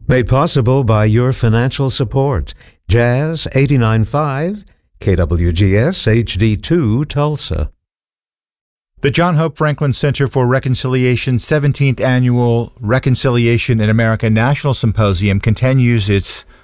Made possible by your financial support. Jazz 89.5, KWGS HD2 Tulsa. The John Hope Franklin Center for Reconciliation's 17th Annual Reconciliation in America National Symposium continues its